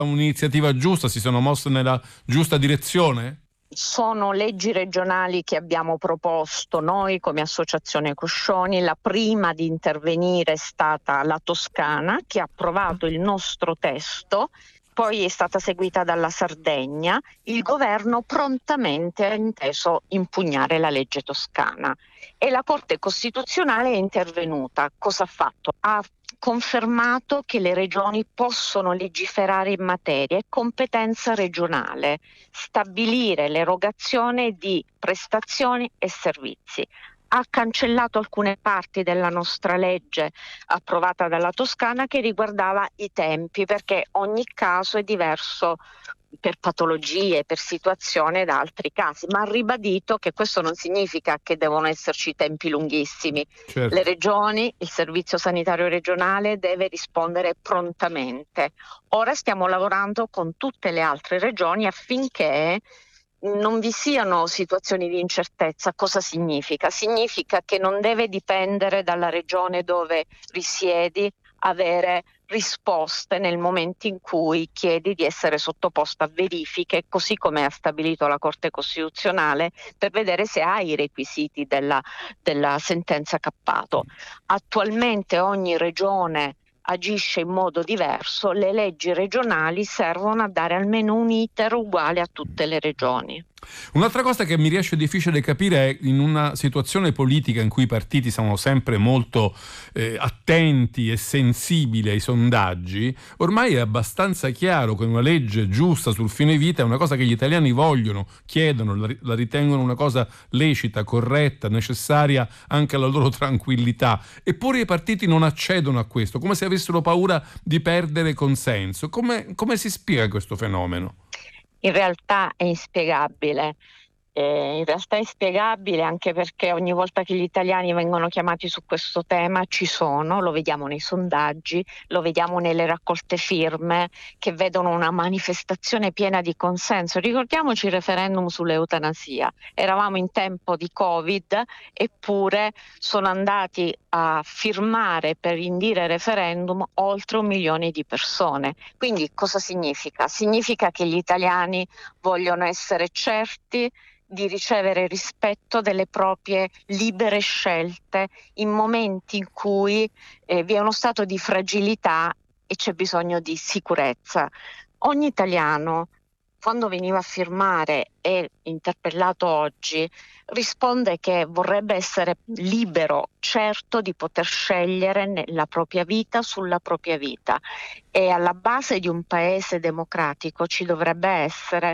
un'iniziativa giusta, si sono mosse nella giusta direzione? Sono leggi regionali che abbiamo proposto noi come Associazione Coscioni. La prima ad intervenire è stata la Toscana, che ha approvato il nostro testo, poi è stata seguita dalla Sardegna. Il governo prontamente ha inteso impugnare la legge toscana e la Corte Costituzionale è intervenuta. Cosa ha fatto? Ha confermato che le regioni possono legiferare in materia, è competenza regionale stabilire l'erogazione di prestazioni e servizi. Ha cancellato alcune parti della nostra legge approvata dalla Toscana che riguardava i tempi, perché ogni caso è diverso per patologie, per situazione da altri casi, ma ha ribadito che questo non significa che devono esserci tempi lunghissimi. Certo. Le regioni, il servizio sanitario regionale deve rispondere prontamente. Ora stiamo lavorando con tutte le altre regioni affinché non vi siano situazioni di incertezza. Cosa significa? Significa che non deve dipendere dalla regione dove risiedi avere risposte nel momento in cui chiedi di essere sottoposto a verifiche, così come ha stabilito la Corte Costituzionale, per vedere se hai i requisiti della sentenza Cappato. Attualmente ogni regione agisce in modo diverso, le leggi regionali servono a dare almeno un iter uguale a tutte le regioni. Un'altra cosa che mi riesce difficile capire è, in una situazione politica in cui i partiti sono sempre molto attenti e sensibili ai sondaggi, ormai è abbastanza chiaro che una legge giusta sul fine vita è una cosa che gli italiani vogliono, chiedono, la ritengono una cosa lecita, corretta, necessaria anche alla loro tranquillità. Eppure i partiti non accedono a questo, come se avessero paura di perdere consenso. Come si spiega questo fenomeno? In realtà è inspiegabile. In realtà è inspiegabile anche perché ogni volta che gli italiani vengono chiamati su questo tema ci sono, lo vediamo nei sondaggi, lo vediamo nelle raccolte firme che vedono una manifestazione piena di consenso. Ricordiamoci il referendum sull'eutanasia, eravamo in tempo di Covid eppure sono andati a firmare per indire referendum oltre 1 milione di persone. Quindi cosa significa? Significa che gli italiani vogliono essere certi di ricevere rispetto delle proprie libere scelte in momenti in cui vi è uno stato di fragilità e c'è bisogno di sicurezza. Ogni italiano, quando veniva a firmare e interpellato oggi, risponde che vorrebbe essere libero, certo di poter scegliere nella propria vita, sulla propria vita. E alla base di un paese democratico ci dovrebbe essere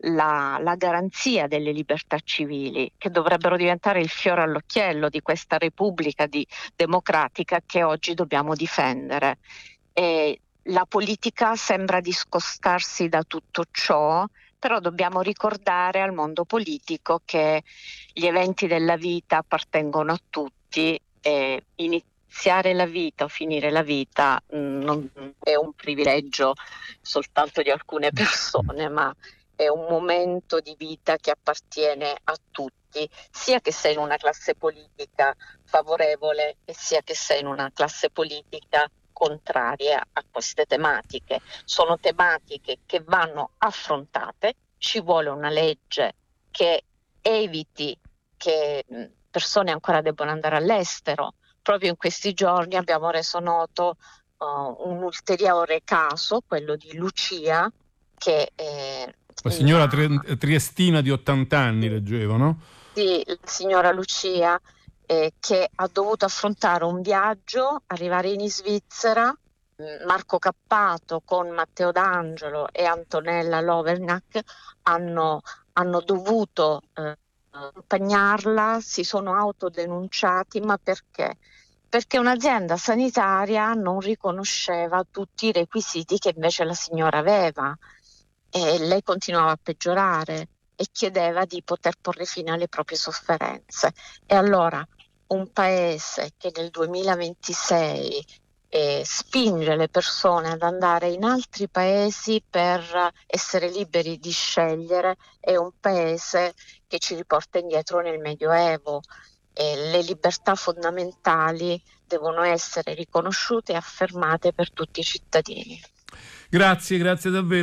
la garanzia delle libertà civili, che dovrebbero diventare il fiore all'occhiello di questa Repubblica democratica che oggi dobbiamo difendere. E la politica sembra discostarsi da tutto ciò, però dobbiamo ricordare al mondo politico che gli eventi della vita appartengono a tutti e iniziare la vita o finire la vita non è un privilegio soltanto di alcune persone, ma è un momento di vita che appartiene a tutti, sia che sei in una classe politica favorevole e sia che sei in una classe politica contraria a queste tematiche. Sono tematiche che vanno affrontate, ci vuole una legge che eviti che persone ancora debbano andare all'estero. Proprio in questi giorni abbiamo reso noto un ulteriore caso, quello di Lucia, che la signora triestina di 80 anni, leggevo, no? Sì, la signora Lucia che ha dovuto affrontare un viaggio, arrivare in Svizzera. Marco Cappato con Matteo D'Angelo e Antonella Lovernac hanno dovuto accompagnarla, si sono autodenunciati, ma perché? Perché un'azienda sanitaria non riconosceva tutti i requisiti che invece la signora aveva e lei continuava a peggiorare e chiedeva di poter porre fine alle proprie sofferenze. E allora un paese che nel 2026 spinge le persone ad andare in altri paesi per essere liberi di scegliere è un paese che ci riporta indietro nel Medioevo. Le libertà fondamentali devono essere riconosciute e affermate per tutti i cittadini. Grazie davvero.